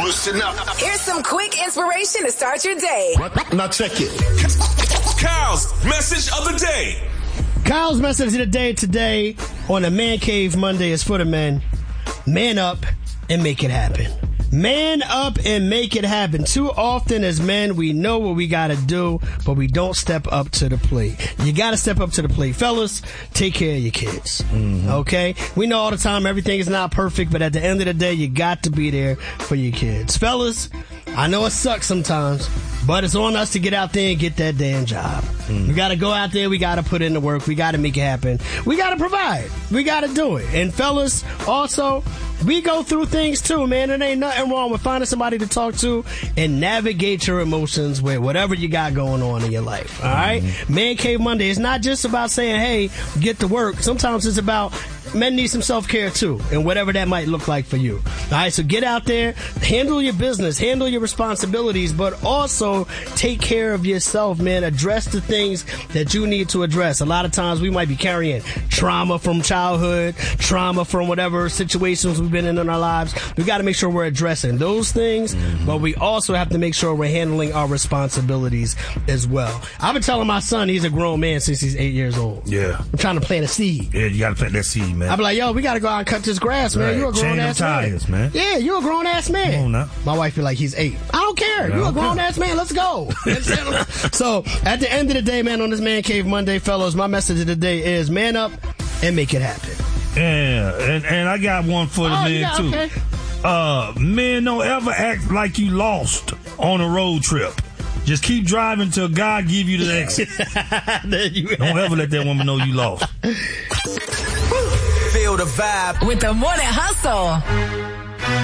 Listen up. Here's some quick inspiration to start your day. Now check it. Kyle's message of the day. Kyle's message of the day today on the Man Cave Monday is for the men. Man up and make it happen. Man up and make it happen. Too often as men, we know what we gotta do, but we don't step up to the plate. You gotta step up to the plate. Fellas, take care of your kids. Okay? We know all the time everything is not perfect, but at the end of the day, you got to be there for your kids. Fellas, I know it sucks sometimes, but it's on us to get out there and get that damn job. We gotta go out there, we gotta put in the work, we gotta make it happen. We gotta provide. We gotta do it. And fellas, also, we go through things too, man. There ain't nothing wrong with finding somebody to talk to and navigate your emotions with whatever you got going on in your life. All right? Man Cave Monday. It's not just about saying, hey, get to work. Sometimes it's about men need some self-care too, and whatever that might look like for you. All right? So get out there, handle your business, handle your responsibilities, but also take care of yourself, man. Address the things that you need to address. A lot of times we might be carrying trauma from childhood, trauma from whatever situations we've been in our lives. We got to make sure we're addressing those things, but we also have to make sure we're handling our responsibilities as well. I've been telling my son he's a grown man since he's 8 years old. Yeah. I'm trying to plant a seed. Yeah, you got to plant that seed, man. I be like, yo, we got to go out and cut this grass, man. Right. You a grown-ass man. Tires, man. Yeah, you a grown-ass man. Come on now. My wife be like, he's 8. I don't care. You a grown-ass man. Let's go. So, at the end of the day, man, on this Man Cave Monday, fellas, my message of the day is man up and make it happen. Yeah, and I got one for the men, too. Okay. Men, don't ever act like you lost on a road trip. Just keep driving till God give you the exit. Don't ever let that woman know you lost. Feel the vibe With the Morning Hustle.